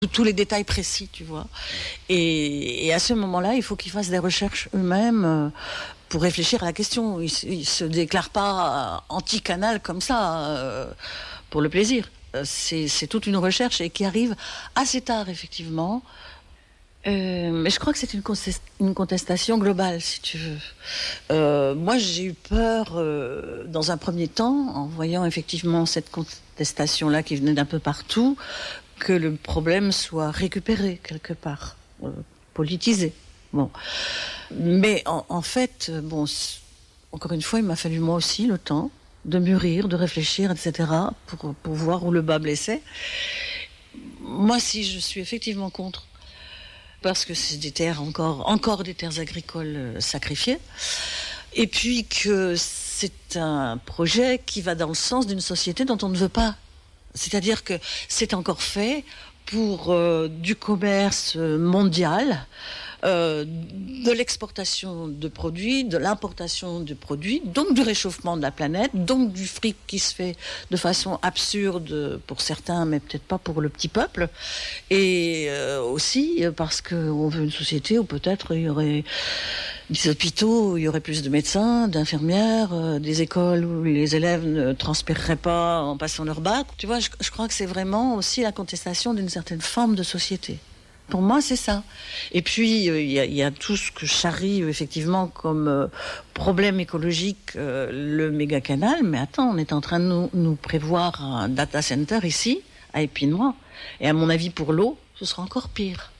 tous les détails précis, tu vois. Et à ce moment-là, il faut qu'ils fassent des recherches eux-mêmes pour réfléchir à la question. Ils se déclarent pas anti-canal comme ça pour le plaisir. C'est toute une recherche et qui arrive assez tard, effectivement. Mais je crois que c'est une contestation globale, si tu veux. Moi, j'ai eu peur, dans un premier temps, en voyant effectivement cette contestation-là qui venait d'un peu partout, que le problème soit récupéré quelque part, politisé. Bon. Mais en fait, bon, encore une fois, il m'a fallu moi aussi le temps de mûrir, de réfléchir, etc., pour voir où le bas blessait. Moi, si je suis effectivement contre, parce que c'est des terres encore des terres agricoles sacrifiées, et puis que c'est un projet qui va dans le sens d'une société dont on ne veut pas. C'est-à-dire que c'est encore fait pour du commerce mondial, de l'exportation de produits, de l'importation de produits, donc du réchauffement de la planète, donc du fric qui se fait de façon absurde pour certains, mais peut-être pas pour le petit peuple. Et aussi parce qu'on veut une société où peut-être il y aurait des hôpitaux où il y aurait plus de médecins, d'infirmières, des écoles où les élèves ne transpireraient pas en passant leur bac. Tu vois, je crois que c'est vraiment aussi la contestation d'une certaine forme de société. Pour moi, c'est ça. Et puis, il y a tout ce que charrie effectivement comme problème écologique, le méga-canal. Mais attends, on est en train de nous prévoir un data center ici, à Épinois. Et à mon avis, pour l'eau, ce sera encore pire.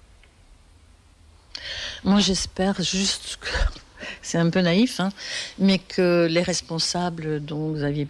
Moi, j'espère juste que, c'est un peu naïf, hein, mais que les responsables dont Xavier